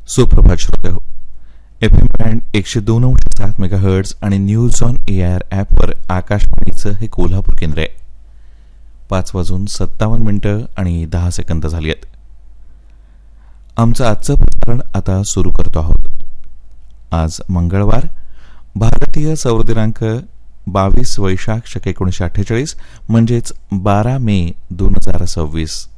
सुप्रभात श्रोते हो. FM बँड 102.7 मेगाहर्ट्ज आणि न्यूज ऑन AIR ॲपवर आकाशवाणीचं हे कोल्हापूर केंद्र आहे. 5:57 झाली आहेत. आमचं आजचं प्रसारण आता सुरू करतो आहोत. आज मंगळवार, भारतीय सौर दिनांक 22 वैशाख शके 1948 म्हणजेच 12 मे 2026.